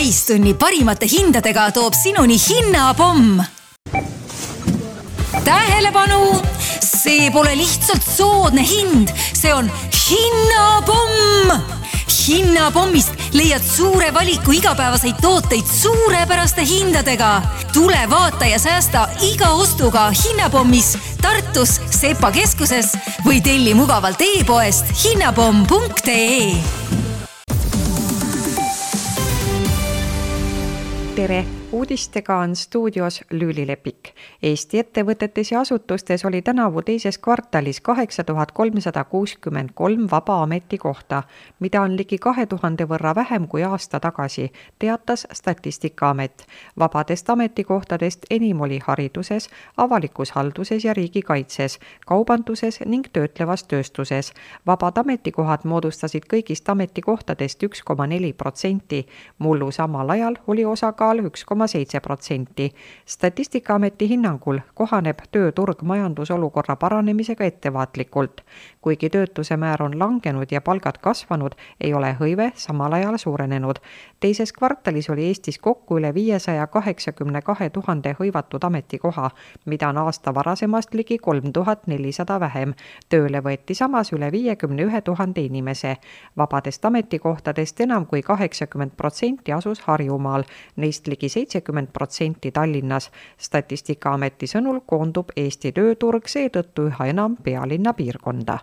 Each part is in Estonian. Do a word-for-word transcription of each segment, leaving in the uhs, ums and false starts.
täistunni parimate hindadega toob sinuni hinnapomm. Tähelepanu! See pole lihtsalt soodne hind, see on hinnapomm! Hinnapommist leiad suure valiku igapäevaseid tooteid suurepäraste hindadega. Tule vaata ja säästa iga ostuga Hinnapommis Tartus Sepa keskuses või telli mugavalt e-poest hinnapomm punkt ee. Tere! Uudistega on stuudios Lüüli Lepik. Eesti ettevõtetes ja asutustes oli tänavu teises kvartalis kaheksa tuhat kolmsada kuuskümmend kolm vaba ametikohta, mida on ligi kahe tuhande võrra vähem kui aasta tagasi, teatas Statistikaamet. Vabadest ametikohtadest enim oli hariduses, avalikus halduses ja riigikaitses, kaubanduses ning töötlevas tööstuses. Vabad ametikohad moodustasid kõigist ametikohtadest üks koma neli protsenti. Mullu samal ajal oli osakaal üks koma seitse protsenti. Statistikaameti hinnangul kohaneb tööturg majandusolukorra paranemisega ettevaatlikult. Kuigi töötuse määr on langenud ja palgad kasvanud, ei ole hõive samal ajal suurenenud. Teises kvartalis oli Eestis kokku üle viiesaja kaheksakümne kahe tuhande hõivatud ametikoha, mida on aasta varasemast ligi kolm tuhat nelisada vähem. Tööle võeti samas üle viiekümne ühe tuhande inimese. Vabadest ametikohtadest enam kui kaheksakümmend protsenti asus Harjumaal, neist ligi seitsekümmend protsenti Tallinnas. Statistikaameti sõnul koondub Eesti tööturg seetõttu üha enam pealinna piirkonda.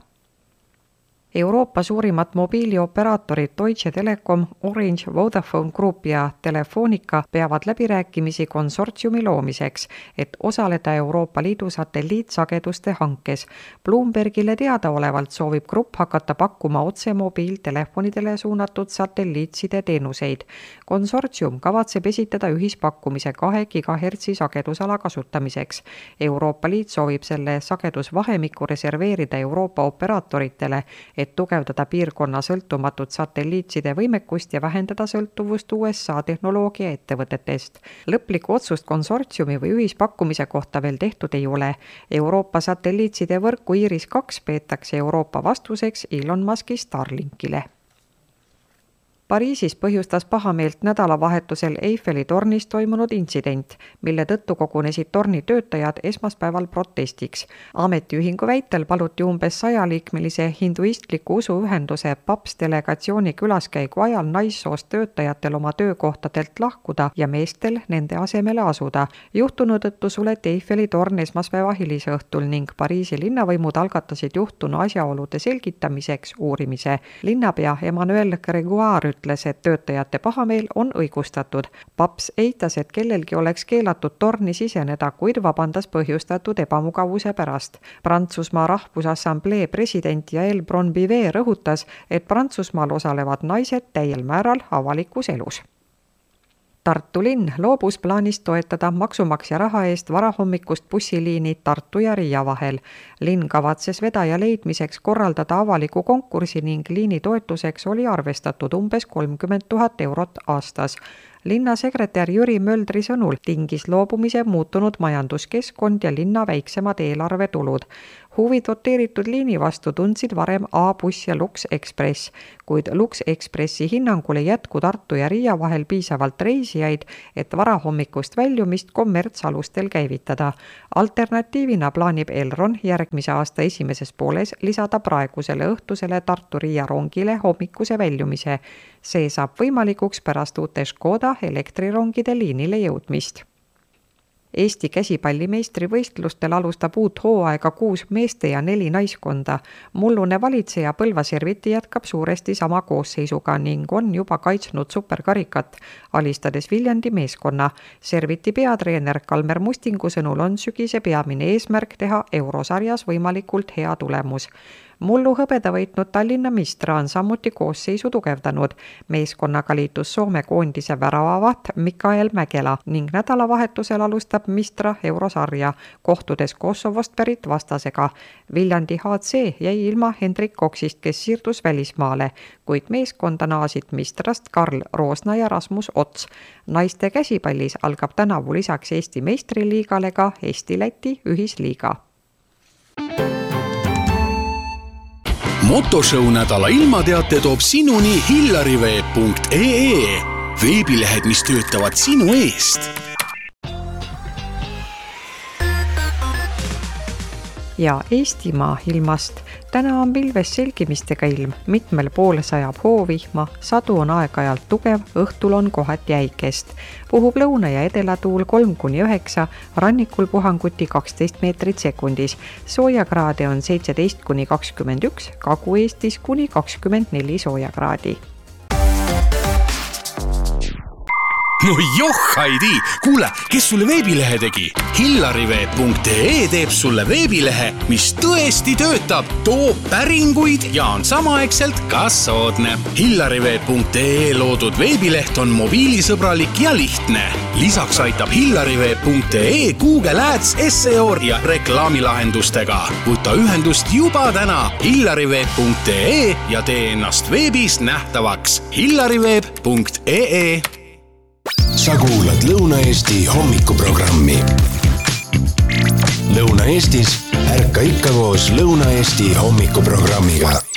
Euroopa suurimat mobiilioperaatorid Deutsche Telekom, Orange, Vodafone Group ja Telefonica peavad läbirääkimisi konsortsiumi loomiseks, et osaleda Euroopa Liidu satelliitsageduste hankes. Bloombergile teadaolevalt soovib grupp hakata pakkuma otse mobiiltelefonidele suunatud satelliitside teenuseid. Konsortsium kavatseb esitada ühispakkumise kahe gigahertsi sagedusala kasutamiseks. Euroopa Liit soovib selle sagedusvahemiku reserveerida Euroopa operaatoritele, et tugevdada piirkonna sõltumatut satelliitside võimekust ja vähendada sõltuvust U S A tehnoloogia ettevõtetest. Lõplikku otsust konsortsiumi või ühispakkumise kohta veel tehtud ei ole. Euroopa satelliitside võrku Iris kaks peetakse Euroopa vastuseks Elon Muski Starlinkile. Pariisis põhjustas pahameelt nädalavahetusel Eiffeli tornis toimunud intsident, mille tõttu kogunesid torni töötajad esmaspäeval protestiks. Ametiühingu väitel paluti umbes sajaliikmelise hinduistliku usuühenduse paps delegatsiooni külaskäigu ajal naissoost töötajatel oma töökohtadelt lahkuda ja meestel nende asemele asuda. Juhtunu tõttu suleti Eiffeli torn esmaspäeva hilisõhtul ning Pariisi linnavõimud algatasid juhtunu asjaolude selgitamiseks uurimise. Linnapea Emmanuel Grégoire ütles, et töötajate pahameel on õigustatud. Paps eitas, et kellelgi oleks keelatud torni siseneda, kuid vabandas põhjustatud ebamugavuse pärast. Prantsusmaa Rahvusassamblee president Yael Braun-Pivet rõhutas, et Prantsusmaal osalevad naised täiel määral avalikus elus. Tartu linn loobus plaanist toetada maksumaksja raha eest varahommikust bussiliini Tartu ja Riia vahel. Linn kavatses vedaja leidmiseks korraldada avaliku konkursi ning liini toetuseks oli arvestatud umbes kolmkümmend tuhat eurot aastas. Linnasekretär Jüri Möldri sõnul tingis loobumise muutunud majanduskeskkond ja linna väiksemad eelarvetulud. Huvi doteeritud liini vastu tundsid varem A-buss ja Lux Express, kuid Lux Expressi hinnangul ei jätku Tartu ja Riia vahel piisavalt reisijaid, et varahommikust väljumist kommertsalustel käivitada. Alternatiivina plaanib Elron järgmise aasta esimeses pooles lisada praegusele õhtusele Tartu-Riia rongile hommikuse väljumise. See saab võimalikuks pärast uute Škoda elektrirongide liinile jõudmist. Eesti käsipallimeistrivõistlustel alustab uut hooaega kuus meeste ja neli naiskonda. Mullune valitseja Põlva Serviti jätkab suuresti sama koosseisuga ning on juba kaitsnud superkarikat, alistades Viljandi meeskonna. Serviti peatreener Kalmer Mustingu sõnul on sügise peamine eesmärk teha eurosarjas võimalikult hea tulemus. Mullu hõbeda võitnud Tallinna Mistra on samuti koosseisu tugevdanud. Meeskonnaga liitus Soome koondise väravavaht Mikael Mäkela ning nädalavahetusel alustab Mistra eurosarja, kohtudes Kosovost pärit vastasega. Viljandi H C jäi ilma Hendrik Koksist, kes siirdus välismaale, kuid meeskonda naasid Mistrast Karl Roosna ja Rasmus Ots. Naiste käsipallis algab tänavu lisaks Eesti meistriliigale ka Eesti-Läti ühisliiga. Motoshow nädala ilmateate toob sinuni hillariveeb punkt ee. veebilehed, mis töötavad sinu eest. Ja Eestimaa ilmast. Täna on pilves selgimistega ilm, mitmel pool sajab hoovihma, sadu on aeg-ajalt tugev, õhtul on kohati jäikest. Puhub lõuna- ja edelatuul kolm kuni üheksa, rannikul puhanguti kaksteist meetrit sekundis. Soojakraade on seitseteist kuni kakskümmend üks, Kagu-Eestis kuni kakskümmend neli soojakraadi. No joh, Heidi! Kuule, kes sulle veebilehe tegi? hillariveeb punkt ee teeb sulle veebilehe, mis tõesti töötab, toob päringuid ja on samaaegselt ka soodne. hillariveeb punkt ee loodud veebileht on mobiilisõbralik ja lihtne. Lisaks aitab hillariveeb punkt ee Google Ads, S E O ja reklaamilahendustega. Võta ühendust juba täna hillariveeb punkt ee ja tee ennast veebis nähtavaks. hillariveeb punkt ee. Sa kuulad Lõuna-Eesti hommikuprogrammi. Lõuna-Eestis ärka ikka koos Lõuna-Eesti hommikuprogrammiga.